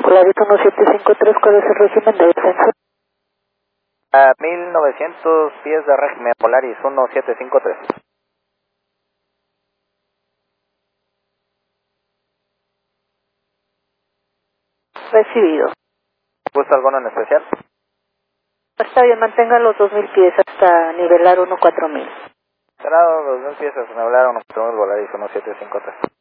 Polaris 1753, ¿cuál es el régimen de descenso? 1900 pies de régimen, Polaris 1753. Recibido. ¿Gusta alguno en especial? Está bien, mantenga los 2000 pies hasta nivelar 14000. Será 2000 pies hasta nivelar 14000, Polaris 1753.